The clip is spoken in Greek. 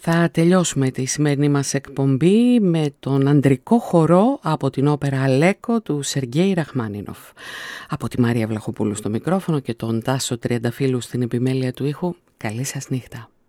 Θα τελειώσουμε τη σημερινή μας εκπομπή με τον ανδρικό χορό από την όπερα Αλέκο του Σεργέη Ραχμάνινοφ. Από τη Μαρία Βλαχοπούλου στο μικρόφωνο και τον Τάσο Τριανταφύλου στην επιμέλεια του ήχου, καλή σας νύχτα.